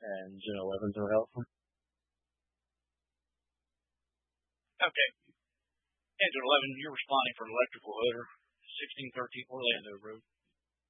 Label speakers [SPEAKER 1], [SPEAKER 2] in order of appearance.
[SPEAKER 1] and Gen 11s are helpful.
[SPEAKER 2] Okay. Engine 11, you're responding for an electrical odor, 1613 Orlando Road.